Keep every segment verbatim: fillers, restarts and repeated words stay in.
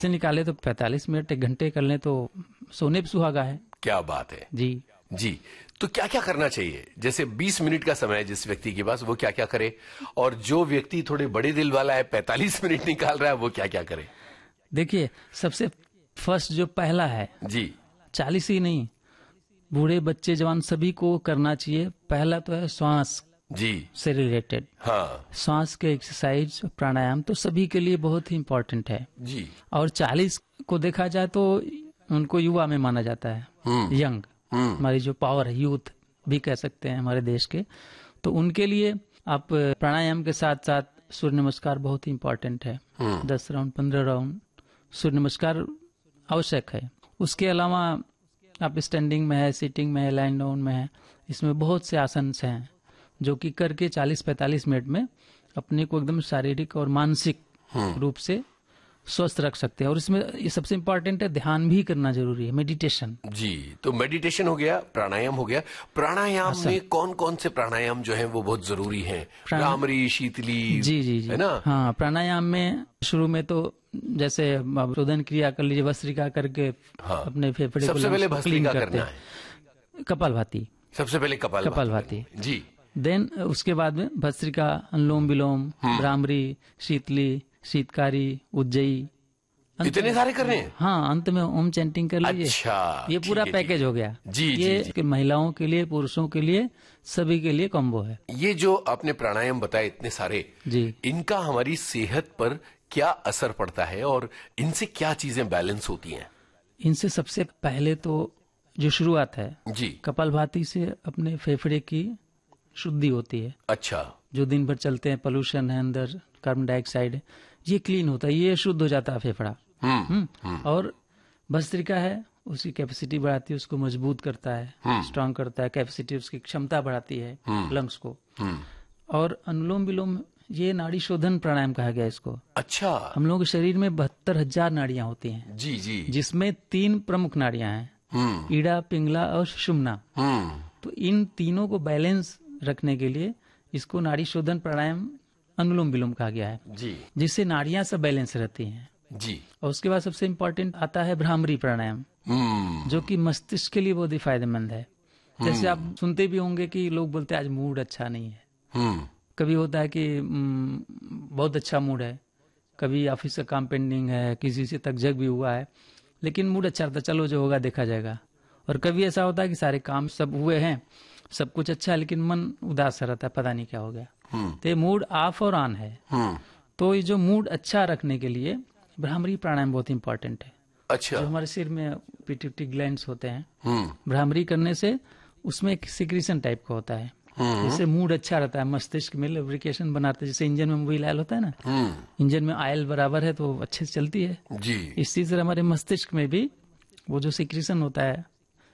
से निकाले तो पैंतालीस मिनट एक घंटे कर लें तो सोने पे सुहागा है। क्या बात है जी जी। तो क्या क्या करना चाहिए? जैसे बीस मिनट का समय है जिस व्यक्ति के पास, वो क्या क्या करे? और जो व्यक्ति थोड़े बड़े दिल वाला है, पैंतालीस मिनट निकाल रहा है, वो क्या क्या करे? देखिए, सबसे फर्स्ट जो पहला है जी, चालीस ही नहीं, बूढ़े बच्चे जवान सभी को करना चाहिए। पहला तो है श्वास जी, से रिलेटेड। हाँ श्वास के एक्सरसाइज प्राणायाम तो सभी के लिए बहुत ही इम्पोर्टेंट है। जी। और चालीस को देखा जाए तो उनको युवा में माना जाता है, हम्म यंग, हम्म हमारी जो पावर है, यूथ भी कह सकते हैं हमारे देश के। तो उनके लिए आप प्राणायाम के साथ साथ सूर्य नमस्कार बहुत ही इम्पोर्टेंट है। हम्म दस राउंड पंद्रह राउंड सूर्य नमस्कार आवश्यक है। उसके अलावा आप स्टैंडिंग में है, सिटिंग में है, लाइन डाउन में है, इसमें बहुत से आसन हैं जो कि करके चालीस पैंतालीस मिनट में अपने को एकदम शारीरिक और मानसिक रूप से स्वस्थ रख सकते हैं। और इसमें ये सबसे इम्पोर्टेंट है, ध्यान भी करना जरूरी है, मेडिटेशन। जी। तो मेडिटेशन हो गया, प्राणायाम हो गया। प्राणायाम में कौन कौन से प्राणायाम जो है वो बहुत जरूरी हैं? भ्रामरी, शीतली, जी जी जी है ना? हाँ, प्राणायाम में शुरू में तो जैसे शोधन क्रिया कर लीजिए, भस्त्रिका करके हाँ। अपने फेफड़े को सबसे पहले क्लीन भस्त्रिका करते करना हैं। है। कपालभाति, सबसे पहले कपाल कपालभाति। जी। देन उसके बाद में भस्त्रिका, अनुलोम विलोम, भ्रामरी, शीतली, शीतकारी, उज्जयी, इतने सारे करने हैं? हाँ, अंत में ओम चैंटिंग कर लीजिए। अच्छा, ये पूरा ठीक है, पैकेज हो गया। जी ये जी, जी। महिलाओं के लिए, पुरुषों के लिए, सभी के लिए कॉम्बो है। ये जो आपने प्राणायाम बताए इतने सारे, जी, इनका हमारी सेहत पर क्या असर पड़ता है और इनसे क्या चीजें बैलेंस होती हैं? इनसे सबसे पहले तो जो शुरुआत है जी। कपालभाति से अपने फेफड़े की शुद्धि होती है। अच्छा। जो दिन भर चलते हैं, पोल्यूशन है अंदर, कार्बन डाइऑक्साइड है, ये क्लीन होता है, ये शुद्ध हो जाता है फेफड़ा। हम्म हम्म और भस्त्रिका है, उसकी कैपेसिटी बढ़ाती है, उसको मजबूत करता है, स्ट्रांग करता है, कैपेसिटी उसकी क्षमता बढ़ाती है लंग्स को। हम्म और अनुलोम विलोम, ये नाड़ी शोधन प्राणायाम कहा गया इसको। अच्छा। हम लोगों के शरीर में बहत्तर हजार नाड़ियां होती हैं, जी जी। जिसमें तीन प्रमुख नाड़ियां हैं, हम्म ईड़ा, पिंगला और सुषुम्ना। हम्म तो इन तीनों को बैलेंस रखने के लिए इसको नाड़ी शोधन प्राणायाम अनुलोम विलोम कहा गया है, जी जिससे नाड़ियां सब बैलेंस रहती हैं। जी। और उसके बाद सबसे इम्पोर्टेंट आता है भ्रामरी प्राणायाम, हम्म जो कि मस्तिष्क के लिए बहुत ही फायदेमंद है। जैसे आप सुनते भी होंगे कि लोग बोलते हैं आज मूड अच्छा नहीं है। हम्म कभी होता है कि हम्म, बहुत अच्छा मूड है, कभी ऑफिस का काम पेंडिंग है, किसी से तकझक भी हुआ है, लेकिन मूड अच्छा रहता है, चलो जो होगा देखा जाएगा। और कभी ऐसा होता है कि सारे काम सब हुए हैं, सब कुछ अच्छा है, लेकिन मन उदास रहता है, पता नहीं क्या हो गया। तो ये मूड ऑफ और ऑन है। हम्म तो ये जो मूड अच्छा रखने के लिए भ्रामरी प्राणायाम बहुत इंपॉर्टेंट है। अच्छा। जो हमारे सिर में पिट्यूटरी ग्लैंड्स होते हैं, हम्म भ्रामरी करने से उसमें एक सिक्रीशन टाइप का होता है, जिससे मूड अच्छा रहता है, मस्तिष्क में लुब्रिकेशन बनाते हैं। जैसे इंजन में मोबिल ऑयल होता है ना, हम्म इंजन में ऑयल बराबर है तो अच्छे से चलती है। जी। इसी तरह हमारे मस्तिष्क में भी वो जो सिक्रीशन होता है,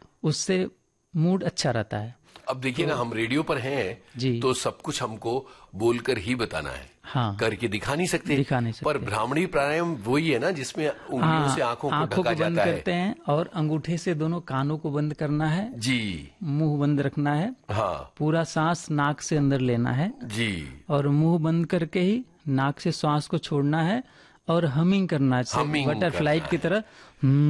उससे मूड अच्छा रहता है। अब देखिए तो, ना, हम रेडियो पर हैं जी, तो सब कुछ हमको बोलकर ही बताना है, हाँ, करके दिखा नहीं सकते। दिखा नहीं सकते। पर भ्रामरी प्राणायाम वही है ना जिसमें उंगलियों हाँ, से आंखों को आंखों ढका को बंद जाता करते है हैं और अंगूठे से दोनों कानों को बंद करना है, जी। मुंह बंद रखना है, हाँ पूरा सांस नाक से अंदर लेना है जी। और मुंह बंद करके ही नाक से सांस को छोड़ना है और हमिंग करना है, हमिंग बटरफ्लाई करना की है। तरह।